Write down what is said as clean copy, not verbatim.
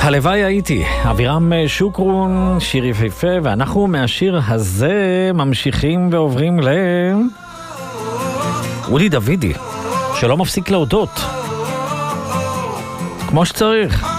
הלוואי הייתי, אבירם שוקרון, שיר יפהפה, ואנחנו מהשיר הזה ממשיכים ועוברים אודי דוידי, שלא מפסיק להודות כמו שצריך.